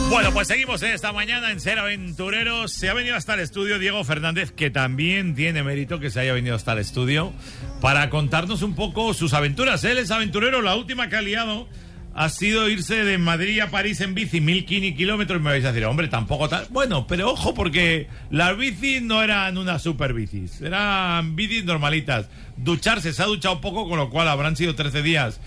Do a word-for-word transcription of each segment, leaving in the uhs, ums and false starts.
Bueno, pues seguimos esta mañana en Ser Aventureros. Se ha venido hasta el estudio Diego Fernández, que también tiene mérito que se haya venido hasta el estudio para contarnos un poco sus aventuras. Él es aventurero, la última que ha liado ha sido irse de Madrid a París en bici, mil kilómetros. Me vais a decir, hombre, tampoco tal. Bueno, pero ojo, porque las bicis no eran unas super bicis, eran bicis normalitas. Ducharse, se ha duchado poco, con lo cual habrán sido trece días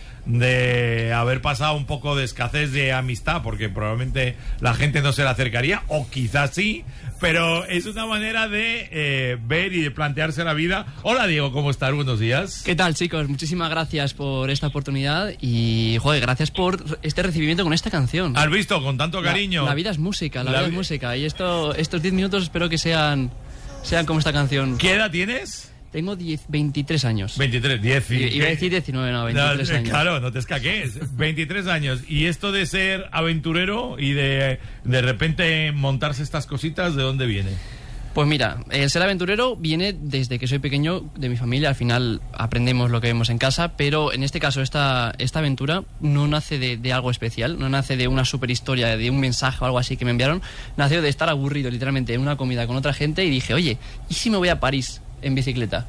de haber pasado un poco de escasez de amistad, porque probablemente la gente no se le acercaría, o quizás sí, pero es una manera de eh, ver y de plantearse la vida. Hola Diego, ¿cómo estás? Buenos días. ¿Qué tal, chicos? Muchísimas gracias por esta oportunidad y, joder, gracias por este recibimiento con esta canción. ¿Has visto? Con tanto cariño. La, la vida es música, la, la vida vi- es música, y esto, estos diez minutos espero que sean, sean como esta canción. ¿Qué edad tienes? Tengo diez, veintitrés años. veintitrés, diez. I- Iba a decir diecinueve, no, veintitrés No, años. claro, no te escaques. veintitrés años. Y esto de ser aventurero y de de repente montarse estas cositas, ¿de dónde viene? Pues mira, el ser aventurero viene desde que soy pequeño, de mi familia. Al final aprendemos lo que vemos en casa, pero en este caso esta, esta aventura no nace de, de algo especial, no nace de una super historia, de un mensaje o algo así que me enviaron. Nació de estar aburrido literalmente en una comida con otra gente y dije, oye, ¿y si me voy a París en bicicleta?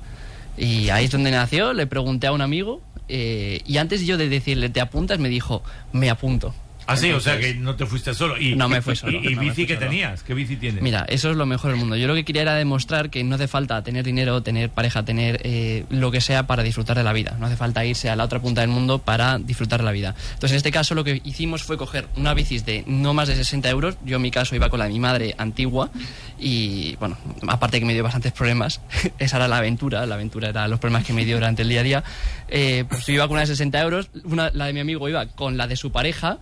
Y ahí es donde nació. Le pregunté a un amigo eh, y antes yo de decirle, ¿te apuntas? Me dijo, me apunto. Ah, sí, Entonces, o sea que no te fuiste solo. Y, No me fui solo, ¿Y, y no me bici fui que solo. tenías? ¿Qué bici tienes? Mira, eso es lo mejor del mundo. Yo lo que quería era demostrar que no hace falta tener dinero, tener pareja, tener eh, lo que sea para disfrutar de la vida. No hace falta irse a la otra punta del mundo para disfrutar de la vida. Entonces, en este caso, lo que hicimos fue coger una bici de no más de sesenta euros. Yo, en mi caso, iba con la de mi madre antigua y, bueno, aparte que me dio bastantes problemas, esa era la aventura. La aventura era los problemas que me dio durante el día a día. Eh, pues yo iba con una de sesenta euros, una, la de mi amigo iba con la de su pareja,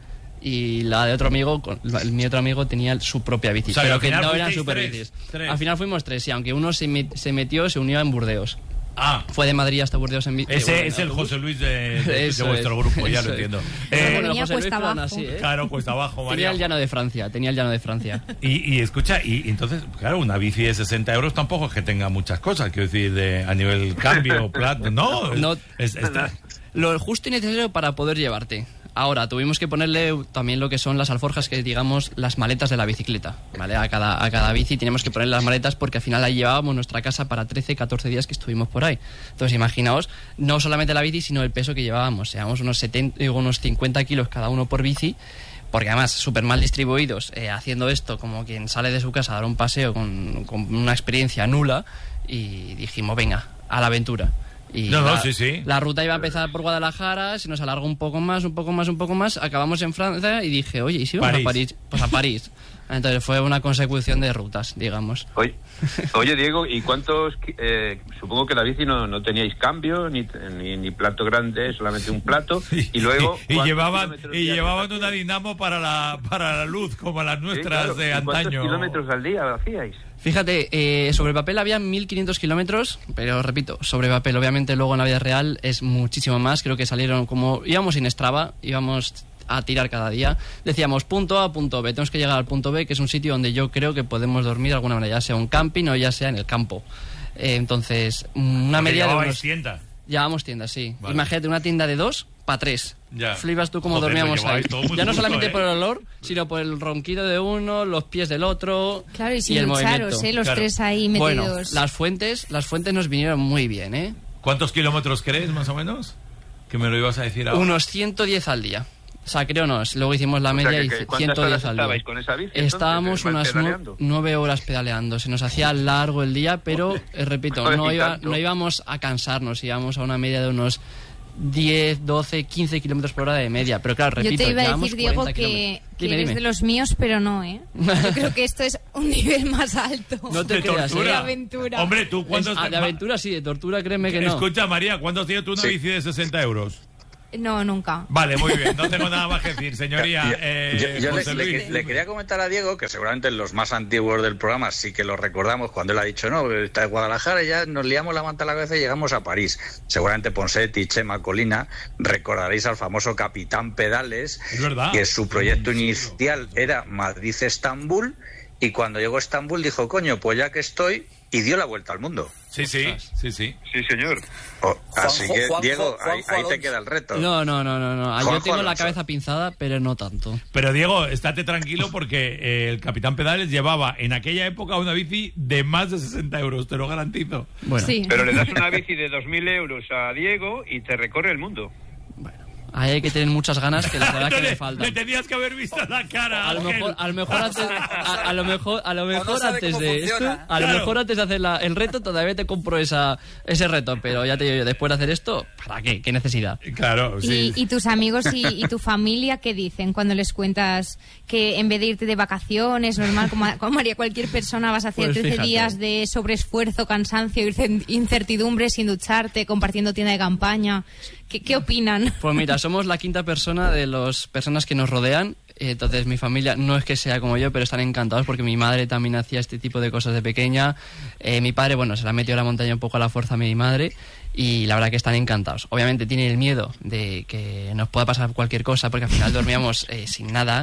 y la de otro amigo, con- la- mi otro amigo tenía su propia bici, O sea, que pero al que final no eran fuisteis super tres, bicis. tres. Al final fuimos tres, y aunque uno se, met- se metió, se unió en Burdeos. Ah, Fue de Madrid hasta Burdeos en bici. ese bueno, es en el autobús. José Luis de, de- de Eso vuestro es, grupo, ya eso lo es. entiendo. Pero Eh, bueno, venía José Luis, cuesta pero aún abajo. así, ¿eh? Claro, cuesta abajo, Tenía María. el llano de Francia, tenía el llano de Francia. Y, y escucha, y, y entonces, claro, una bici de sesenta euros tampoco es que tenga muchas cosas, quiero decir, de, a nivel cambio, plato, no, No. es, es- es- Lo justo y necesario para poder llevarte. Ahora, tuvimos que ponerle también lo que son las alforjas, que digamos las maletas de la bicicleta, ¿vale? A cada, a cada bici teníamos que poner las maletas porque al final ahí llevábamos nuestra casa para trece, catorce días que estuvimos por ahí. Entonces, imaginaos, no solamente la bici, sino el peso que llevábamos. Llevábamos unos, setenta, digo, unos cincuenta kilos cada uno por bici, porque además súper mal distribuidos, eh, haciendo esto como quien sale de su casa a dar un paseo con, con una experiencia nula, y dijimos, venga, a la aventura. Y No, no, la, sí, sí. la ruta iba a empezar por Guadalajara, se nos alargó un poco más, un poco más, un poco más, acabamos en Francia y dije, oye, ¿y si vamos París. a París? Pues a París. Entonces fue una consecución de rutas, digamos. Oye, oye Diego, ¿y cuántos? Eh, supongo que la bici no, no teníais cambio, ni, ni, ni plato grande, solamente un plato. Y luego. y, ¿cuántos llevaban kilómetros y diarios llevaban hacíais? una dinamo para la para la luz, como las Sí, nuestras claro. de ¿Y ¿Cuántos antaño. kilómetros al día hacíais? Fíjate, eh, sobre el papel había mil quinientos kilómetros, pero repito, sobre papel, obviamente luego en la vida real es muchísimo más. Creo que salieron como, íbamos sin Strava, íbamos a tirar cada día. Decíamos punto A, punto B, tenemos que llegar al punto B, que es un sitio donde yo creo que podemos dormir de alguna manera, ya sea un camping o ya sea en el campo. Eh, entonces, una Porque media de llevabais unos... tienda. Llevábamos tiendas, sí. Vale. Imagínate una tienda de dos para tres. Ya. Flipas tú cómo Joder, lo dormíamos ahí. llevabais todo muy Ya no justo, solamente ¿eh? por el olor, sino por el ronquido de uno, los pies del otro. Claro, y y sin el ducharos, movimiento. ¿eh? Los Claro. tres ahí Bueno, metidos. las fuentes, las fuentes nos vinieron muy bien, ¿eh? ¿Cuántos kilómetros crees, más o menos? Que me lo ibas a decir ahora. Unos ciento diez al día. O sea, creo no, luego hicimos la O sea, media que- y que ¿cuántas ciento diez horas al día. estabais con esa bici, entonces, Estábamos eh, unas nu- pedaleando? nueve horas pedaleando. Se nos hacía largo el día, pero, eh, repito, Joder, no, y iba, tanto. no íbamos a cansarnos, íbamos a una media de unos diez, doce, quince kilómetros por hora de media. Pero claro, repito, Yo te iba a llevamos decir, Diego, cuarenta que, kilómetros. que Dime, eres dime. de los míos, pero no, ¿eh? Yo creo que esto es un nivel más alto. No te de creas, tortura. De ¿eh? aventura. Hombre, tú cuántos... Es- ah, de aventura sí, de tortura créeme que no. Escucha, María, ¿cuántos tienes tú una Sí. bici de sesenta euros? No, nunca. Vale, muy bien, no tengo nada más que decir, señoría. Eh, yo yo le, José le- Luis. le quería comentar a Diego que seguramente los más antiguos del programa sí que lo recordamos cuando él ha dicho no, está en Guadalajara y ya nos liamos la manta a la cabeza y llegamos a París. Seguramente Ponsetti, Chema, Colina recordaréis al famoso Capitán Pedales, Es verdad. que su proyecto inicial era Madrid-Estambul y cuando llegó a Estambul dijo, coño, pues ya que estoy, y dio la vuelta al mundo. Sí, sí, sí, sí. Sí, señor. Oh, así Juanjo, que, Juanjo, Diego, Juanjo ahí, ahí te Alonso. queda el reto. No, no, no, no, no. Yo Juanjo tengo la Alonso. cabeza pinzada, pero no tanto. Pero Diego, estate tranquilo porque eh, el Capitán Pedales llevaba en aquella época una bici de más de sesenta euros, te lo garantizo. Bueno, Sí. Pero le das una bici de dos mil euros a Diego y te recorre el mundo. ahí hay que tener muchas ganas, que la verdad que le, me le faltan. tenías que haber visto la cara. A lo Ángel. mejor, a lo mejor antes, a, a lo mejor, a lo no mejor sabe antes cómo de esto, funciona. a lo Claro. mejor antes de hacer la- el reto todavía te compro esa, ese reto, pero ya te digo yo, después de hacer esto, ¿para qué? ¿Qué necesidad? Claro, sí. Y, y tus amigos y, y tu familia, ¿qué dicen cuando les cuentas que en vez de irte de vacaciones, normal, como, como haría cualquier persona, vas a hacer Pues trece fíjate. días de sobreesfuerzo, cansancio, incen- incertidumbre, sin ducharte, compartiendo tienda de campaña? ¿Qué, qué opinan? Pues mira, somos la quinta persona de las personas que nos rodean. Entonces mi familia no es que sea como yo, pero están encantados porque mi madre también hacía este tipo de cosas de pequeña. Eh, mi padre, bueno, se la metió a la montaña un poco a la fuerza a mi madre y la verdad que están encantados. Obviamente tienen el miedo de que nos pueda pasar cualquier cosa porque al final dormíamos eh, sin nada.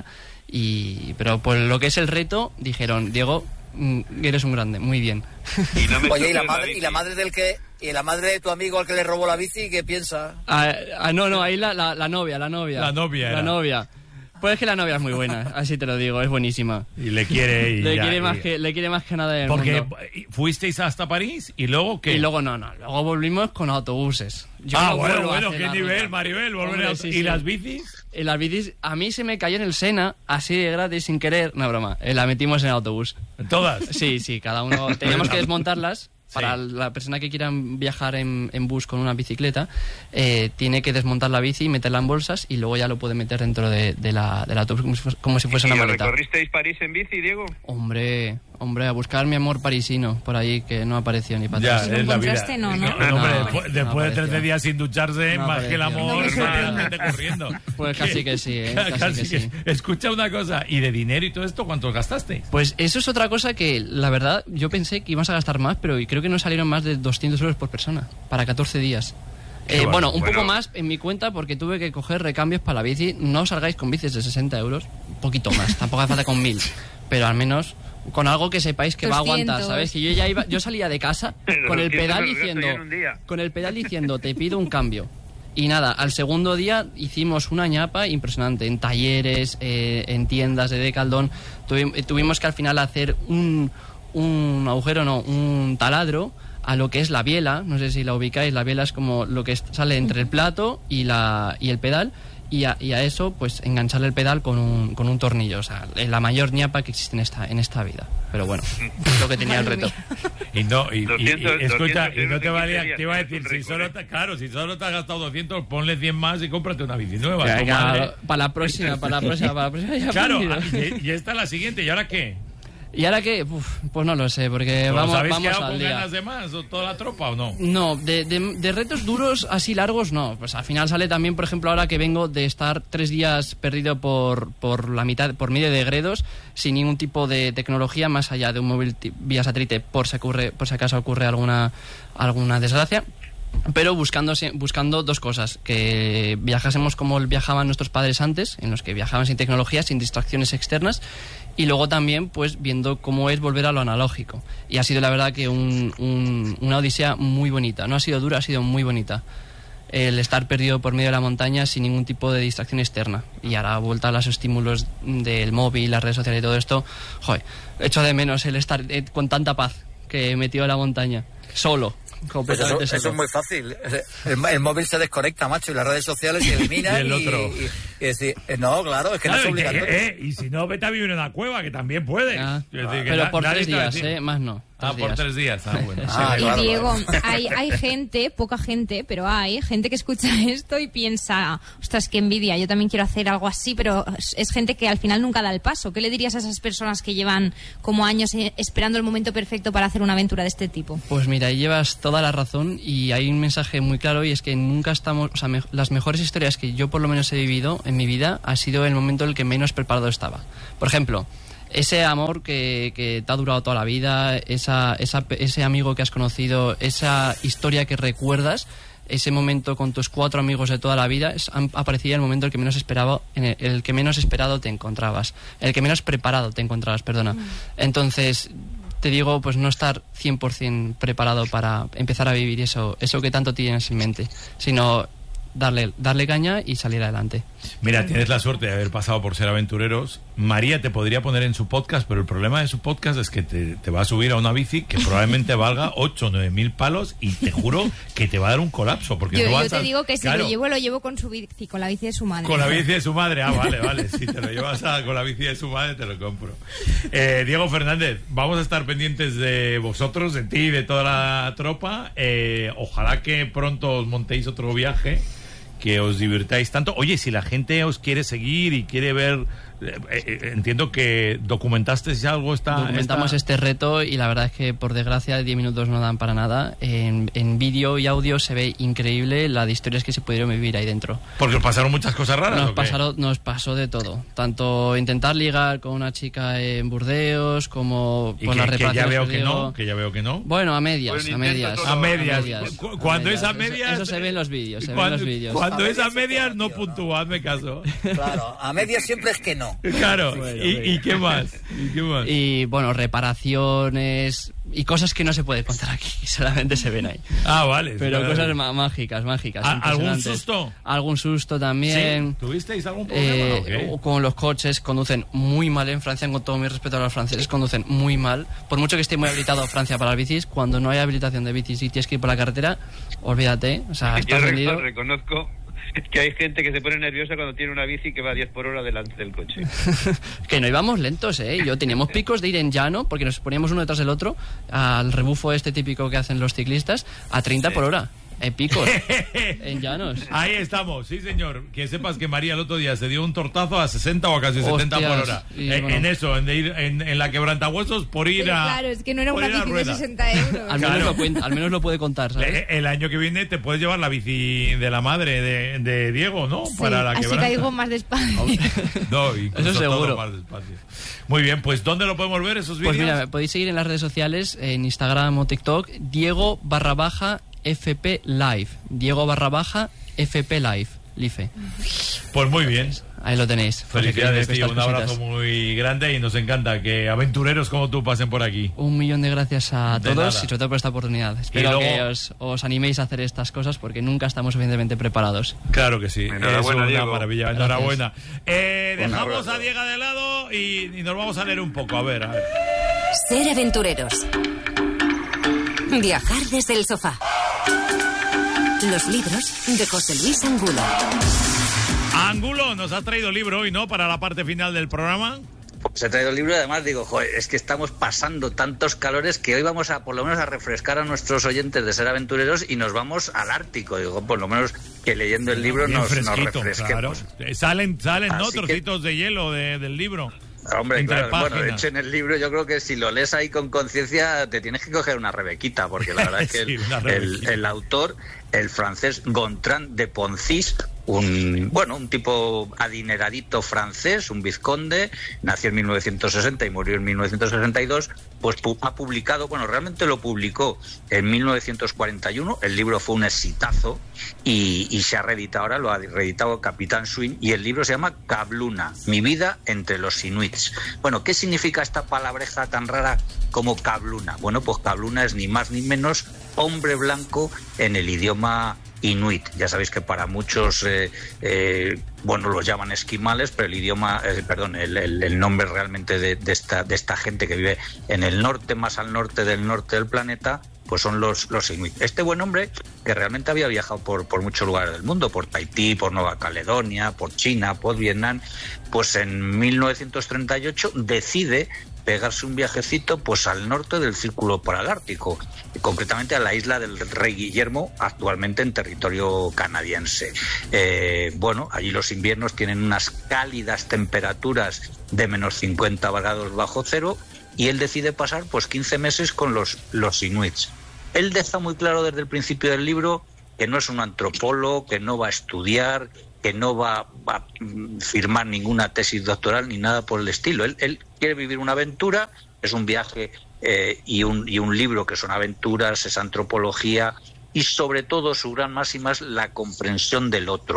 Y, pero por lo que es el reto, dijeron, Diego, mm, eres un grande, muy bien. Y no me Oye, ¿y la estropees madre, bici. y la madre del que, y la madre de tu amigo al que le robó la bici, qué piensa? Ah, ah, no, no, ahí la, la, la novia, la novia. La novia La era. novia. Pues es que la novia es muy buena, así te lo digo, es buenísima. Y le quiere y Le ya, quiere, y- más que, le quiere más que nada del Porque mundo. fuisteis hasta París y luego ¿qué? Y luego no, no, luego volvimos con autobuses. Yo ah, no bueno, vuelvo a bueno, hacer qué la nivel, ruta. Maribel, volver Hombre, a- sí, ¿Y sí. las bicis? En las bicis, a mí se me cayó en el Sena, así de gratis, sin querer, no broma, eh, la metimos en el autobús. Todas. Sí, sí, cada uno, teníamos que desmontarlas. Para Sí. la persona que quiera viajar en, en bus con una bicicleta, eh, tiene que desmontar la bici y meterla en bolsas y luego ya lo puede meter dentro de, de la, del autobús como si fuese, como si fuese ¿Y una os maleta. recorristeis París en bici, Diego? Hombre, hombre, a buscar mi amor parisino por ahí que no apareció ni para Ya, atrás. lo es la vida. encontraste, no, ¿no? hombre, No, después, no después de apareció. trece días sin ducharse, No más que el apareció. amor, No me más sorprende. gente corriendo. Pues casi que sí, ¿eh? Casi, Casi que que- sí. Escucha una cosa, ¿y de dinero y todo esto cuánto gastaste? Pues eso es otra cosa que, la verdad, yo pensé que íbamos a gastar más, pero creo que no salieron más de doscientos euros por persona, para catorce días. Qué Eh, bueno. bueno, un Bueno. poco más en mi cuenta porque tuve que coger recambios para la bici. No salgáis con bicis de sesenta euros, un poquito más, tampoco hace falta con mil, pero al menos con algo que sepáis que va a aguantar, doscientos. ¿sabes? Que yo ya iba, yo salía de casa con el doscientos pedal me los gasto diciendo, yo en un día. con el pedal diciendo, te pido un cambio. Y nada, al segundo día hicimos una ñapa impresionante en talleres, eh, en tiendas de Decathlon. Tuvi- eh, tuvimos que al final hacer un, un agujero, no, un taladro a lo que es la biela. No sé si la ubicáis, la biela es como lo que es- sale entre el plato y, la, y el pedal. Y a, y a eso, pues engancharle el pedal con un, con un tornillo. O sea, es la mayor ñapa que existe en esta, en esta vida. Pero bueno, es lo que tenía el Madre reto. Y no, y, y- y- doscientos, escucha, doscientos y no euros te en valía, quince días, te iba a tienes decir, un si récord, solo ¿eh? te, claro, si solo te has gastado doscientos, ponle cien más y cómprate una bici nueva. Ya, tu ya, madre. para la próxima, para la próxima, para la próxima. ya he Claro, aprendido. y, y esta es la siguiente, ¿y ahora qué? ¿Y ahora qué? Uf, pues no lo sé, porque ¿Os vamos, habéis vamos quedado al con día. ganas de más o toda la tropa o no? No, de, de- de retos duros así largos no. Pues al final sale también, por ejemplo, ahora que vengo de estar tres días perdido por, por la mitad, por medio de Gredos, sin ningún tipo de tecnología más allá de un móvil ti- vía satélite, por si ocurre, por si acaso ocurre alguna, alguna desgracia. Pero buscando, sie- buscando dos cosas, que viajásemos como viajaban nuestros padres antes, en los que viajaban sin tecnología, sin distracciones externas, y luego también pues viendo cómo es volver a lo analógico. Y ha sido la verdad que un- un- una odisea muy bonita, no ha sido dura, ha sido muy bonita. El estar perdido por medio de la montaña sin ningún tipo de distracción externa. Y ahora vuelta a los estímulos del móvil, las redes sociales y todo esto, joder, echo de menos el estar eh, con tanta paz que he metido en la montaña, solo. Pues eso, Completamente eso solo. es muy fácil. El, el móvil se desconecta, macho, y las redes sociales se eliminan. Y el y, otro. y- y decir, eh, no, claro, es que Claro, no es y, que- obligatorio. eh, y si no, vete a vivir en una cueva, que también puedes. Ah, Quiero decir que pero na- por nadie tres te va a días, decir- ¿eh? Más no. Ah, tres por días. tres días. Ah, bueno. Ah, Y claro, Diego, claro. hay, hay gente, poca gente, pero hay gente que escucha esto y piensa, ostras, qué envidia, yo también quiero hacer algo así, pero es, es gente que al final nunca da el paso. ¿Qué le dirías a esas personas que llevan como años eh, esperando el momento perfecto para hacer una aventura de este tipo? Pues mira, ahí llevas toda la razón y hay un mensaje muy claro y es que nunca estamos, o sea, me- las mejores historias que yo por lo menos he vivido en mi vida ha sido el momento en el que menos preparado estaba. Por ejemplo, ese amor que, que te ha durado toda la vida, esa, esa, ese amigo que has conocido, esa historia que recuerdas, ese momento con tus cuatro amigos de toda la vida, es, han- aparecía el momento en el que menos esperaba, en el, el que menos esperado te encontrabas, el que menos preparado te encontrabas, perdona. Entonces, te te digo, pues no estar cien por ciento preparado para empezar a vivir eso, eso que tanto tienes en mente, sino darle, darle caña y salir adelante. Mira, tienes la suerte de haber pasado por Ser Aventureros. María te podría poner en su podcast, pero el problema de su podcast es que te, te va a subir a una bici que probablemente valga ocho o nueve mil palos y te juro que te va a dar un colapso. Porque yo, no vas yo te a... digo que si claro, lo llevo, lo llevo con su bici, con la bici de su madre. Con la bici de su madre, ah, vale, vale. Si te lo llevas a, con la bici de su madre, te lo compro. Eh, Diego Fernández, vamos a estar pendientes de vosotros, de ti y de toda la tropa. Eh, ojalá que pronto os montéis otro viaje, que os divirtáis tanto. Oye, si la gente os quiere seguir y quiere ver, eh, eh, entiendo que documentasteis algo esta... Documentamos esta... este reto y la verdad es que por desgracia diez minutos no dan para nada. En, en vídeo y audio se ve increíble la de historias que se pudieron vivir ahí dentro. Porque os pasaron muchas cosas raras. Nos, ¿o qué? pasaron, nos pasó de todo. Tanto intentar ligar con una chica en Burdeos como Y por que, las que ya reparaciones veo que que digo. no, que ya veo que no. Bueno, a medias, Bueno, a medias. intenta A medias. medias, Cu- cuando a es a medias. medias... Eso, eso se ve en los vídeos, se ve en Cuando, los vídeos. cuando A es a medias medias, siempre no que no. puntúa, hazme caso. Claro, a medias siempre es que no. Claro. Bueno, ¿Y, venga. ¿Y qué más? ¿Y qué más? Y bueno, reparaciones y cosas que no se puede contar aquí, que solamente se ven ahí. Ah, vale. Pero Vale. cosas má- mágicas, mágicas. ¿A- algún impresionantes. susto? Algún susto también. ¿Sí? ¿Tuvisteis algún problema? Eh, o qué? o con los coches, conducen muy mal en Francia, con todo mi respeto a los franceses, conducen muy mal. Por mucho que esté muy habilitado Francia para las bicis, cuando no hay habilitación de bicis y tienes que ir por la carretera, olvídate. O sea, Yo estás re- vendido. reconozco que hay gente que se pone nerviosa cuando tiene una bici que va a diez por hora delante del coche. Que no íbamos lentos, ¿eh? Yo teníamos picos de ir en llano, porque nos poníamos uno detrás del otro, al rebufo este típico que hacen los ciclistas, a treinta por hora. En picos, en llanos. Ahí estamos, sí señor. Que sepas que María el otro día se dio un tortazo a sesenta o a casi setenta por Hostias, hora. y Eh, bueno. En eso, en, de ir, en, en la quebrantahuesos por ir Pero a. claro, es que no era por una ir a bici de rueda. sesenta euros. Al menos, Claro. lo, cuen- al menos lo puede contar, ¿sabes? Eh, El año que viene te puedes llevar la bici de la madre de, de Diego, ¿no? Sí, Para la así quebranta. caigo más despacio. No, incluso Eso todo seguro. más despacio. Muy bien, pues ¿dónde lo podemos ver esos vídeos? Pues mira, me podéis seguir en las redes sociales, en Instagram o TikTok, Diego barra baja F P Live. Diego barra baja F P Live. Life. Pues muy bien. Ahí lo tenéis. Felicidades, Porque tío. estas Un abrazo cositas. muy grande y nos encanta que aventureros como tú pasen por aquí. Un millón de gracias a De todos nada. y sobre todo por esta oportunidad. Espero luego- que os, os animéis a hacer estas cosas porque nunca estamos suficientemente preparados. Claro que sí. Enhorabuena, es una Diego. maravilla. Gracias. Enhorabuena. Eh, Un dejamos abrazo. a Diego de lado y, y nos vamos a leer un poco. A ver, a ver. Ser aventureros. Viajar desde el sofá. Los libros de José Luis Angulo. Angulo, nos has traído libro hoy, ¿no? Para la parte final del programa. Pues he traído el libro y además digo, joder, es que estamos pasando tantos calores que hoy vamos a, por lo menos, a refrescar a nuestros oyentes de Ser Aventureros y nos vamos al Ártico. Digo, por lo menos que leyendo el libro Bien nos, nos fresquito, claro. refresquemos. Eh, Salen, salen, ¿no? Así que- Trocitos de hielo de- del libro. Hombre, Entre claro, bueno, de páginas. hecho en el libro yo creo que si lo lees ahí con conciencia te tienes que coger una rebequita, porque la verdad es que Sí, el, una el, rebequita. el autor, el francés Gontran de Poncis, un bueno un tipo adineradito francés, un vizconde, nació en mil novecientos sesenta y murió en mil novecientos sesenta y dos, pues pu- ha publicado, bueno, realmente lo publicó en mil novecientos cuarenta y uno, el libro fue un exitazo y, y se ha reeditado ahora, lo ha reeditado Capitán Swing y el libro se llama Kabluna, mi vida entre los inuits. Bueno, ¿qué significa esta palabreja tan rara como Kabluna? Bueno, pues Kabluna es ni más ni menos hombre blanco en el idioma inuit. Ya sabéis que para muchos, eh, eh, bueno, los llaman esquimales, pero el idioma, eh, perdón, el, el, el nombre realmente de, de, esta, de esta gente que vive en el norte, más al norte del norte del planeta, pues son los, los inuit. Este buen hombre, que realmente había viajado por, por muchos lugares del mundo, por Tahití, por Nueva Caledonia, por China, por Vietnam, pues en mil novecientos treinta y ocho decide pegarse un viajecito pues al norte del Círculo Polar Ártico, concretamente a la isla del Rey Guillermo, actualmente en territorio canadiense. Eh, bueno, allí los inviernos tienen unas cálidas temperaturas de menos cincuenta grados bajo cero y él decide pasar pues quince meses con los, los inuits. Él deja muy claro desde el principio del libro que no es un antropólogo, que no va a estudiar, que no va, va a firmar ninguna tesis doctoral ni nada por el estilo. Él, él quiere vivir una aventura, es un viaje eh, y, un, y un libro que son aventuras, es antropología y sobre todo su gran máxima es la comprensión del otro.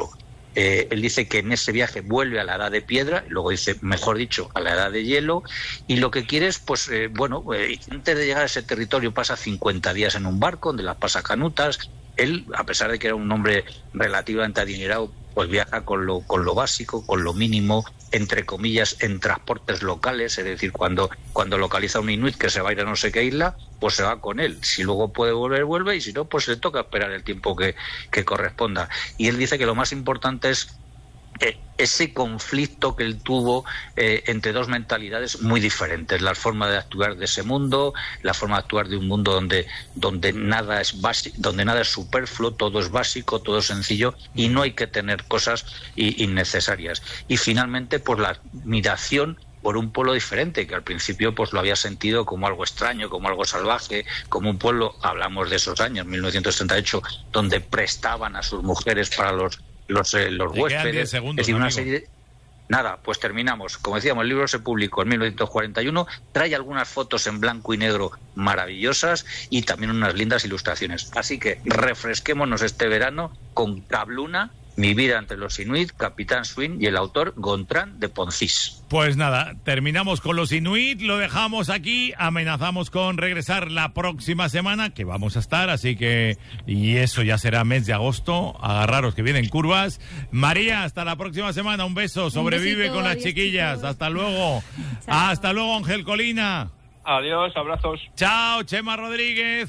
Eh, él dice que en ese viaje vuelve a la edad de piedra, luego dice, mejor dicho, a la edad de hielo, y lo que quiere es, pues, eh, bueno, eh, antes de llegar a ese territorio pasa cincuenta días en un barco, donde las pasa canutas. Él, a pesar de que era un hombre relativamente adinerado, pues viaja con lo, con lo básico, con lo mínimo, entre comillas, en transportes locales, es decir, cuando, cuando localiza a un inuit que se va a ir a no sé qué isla, pues se va con él. Si luego puede volver, vuelve, y si no, pues le toca esperar el tiempo que, que corresponda. Y él dice que lo más importante es eh, ese conflicto que él tuvo eh, entre dos mentalidades muy diferentes, la forma de actuar de ese mundo, la forma de actuar de un mundo donde, donde nada es básico, donde nada es superfluo, todo es básico, todo es sencillo y no hay que tener cosas i- innecesarias. Y finalmente, pues la admiración por un pueblo diferente, que al principio pues lo había sentido como algo extraño, como algo salvaje, como un pueblo, hablamos de esos años, mil novecientos setenta y ocho, donde prestaban a sus mujeres para los los, eh, los huéspedes. Segundos, es decir, una amigo. serie de... Nada, pues terminamos. Como decíamos, el libro se publicó en mil novecientos cuarenta y uno, trae algunas fotos en blanco y negro maravillosas y también unas lindas ilustraciones. Así que refresquémonos este verano con Cabluna, Mi vida entre los Inuit, Capitán Swing y el autor Gontran de Poncís. Pues nada, terminamos con los Inuit, lo dejamos aquí, amenazamos con regresar la próxima semana, que vamos a estar, así que, y eso ya será mes de agosto, agarraros que vienen curvas. María, hasta la próxima semana, un beso, sobrevive besito, con las adiós, chiquillas, chicos. hasta luego. Chao. Hasta luego, Ángel Colina. Adiós, abrazos. Chao, Chema Rodríguez.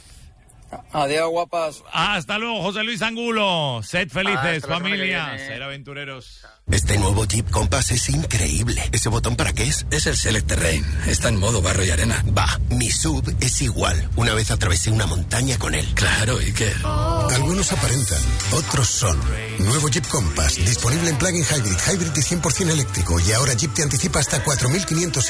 Adiós, guapas. Hasta luego, José Luis Angulo. Sed felices, Hasta la semana que familia. viene. Ser aventureros. Este nuevo Jeep Compass es increíble. ¿Ese botón para qué es? Es el Select Terrain. Está en modo barro y arena. Va, mi sub es igual. Una vez atravesé una montaña con él. Claro, ¿y qué? Algunos aparentan, otros son. Nuevo Jeep Compass, disponible en plug-in hybrid, hybrid y cien por ciento eléctrico. Y ahora Jeep te anticipa hasta cuatro mil quinientos